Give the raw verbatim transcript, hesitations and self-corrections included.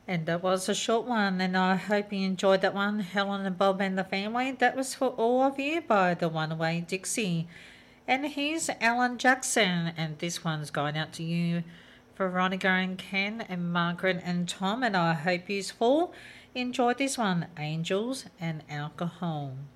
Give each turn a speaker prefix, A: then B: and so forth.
A: And that was a short one, and I hope you enjoyed that one, Helen and Bob and the family. That was for all of you by the One Way Dixie. And here's Alan Jackson, and this one's going out to you, Veronica and Ken and Margaret and Tom, and I hope you all enjoyed this one, Angels and Alcohol.